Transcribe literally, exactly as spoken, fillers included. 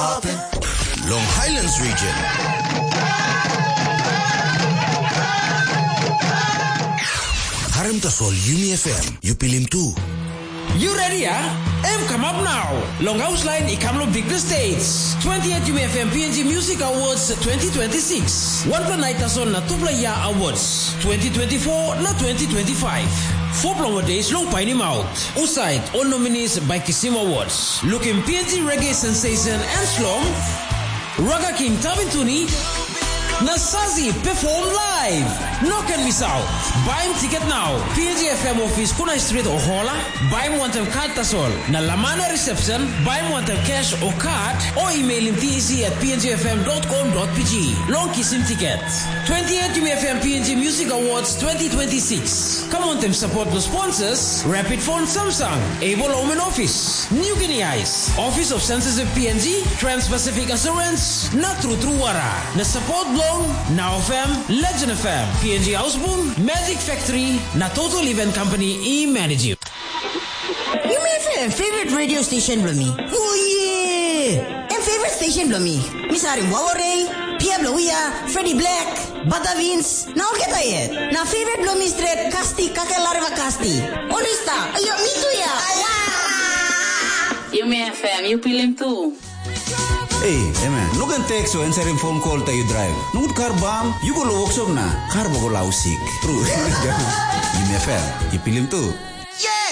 poppin'. Long Highlands region. Harem Tasol Uni F M. You pilim too. You ready, huh? M come up now. Long House Line Ikamlo Big the States. twentieth U F M P N G Music Awards twenty twenty-six. One per night tasol na Tupla Ya Awards twenty twenty-four na twenty twenty-five. Four promo days long piney mouth. Uside all nominees by Kisim Awards. Looking P N G Reggae Sensation and Slum. Raga King Tabintuni. Nasazi perform live. No can miss out. Buy him ticket now. P N G F M office Kuna Street or Hola. Buy him one time card tasol. Na Lamana reception. Buy him one time cash or card. Or email him T E C at p n g f m dot com dot p g. Long kiss him ticket. twentieth U F M P N G Music Awards twenty twenty-six. Come on them support the sponsors. Rapid Phone Samsung. Able Omen Office. New Guinea Ice. Office of Censorship P N G. Trans-Pacific Assurance. Na True True Wara. Na support Now F M, Legend F M, P N G Houseboom, Magic Factory, na Total Event Company e-Manager. You may have a favorite radio station Blumi. Oh yeah! And favorite station Blumi. Miss Harim Wawore, Pia Blowia, Freddie Black, Bata Vince. Now get it. Na favorite Blumi straight Kasti Kakelarva Kasti. Honesta, ayo me too ya. You may F M, you pilim too. Hey, hey man, look and text so and send phone call that you drive. No car bomb, you go to workshop na. Car go lausik. True. You may fail. You pilim too.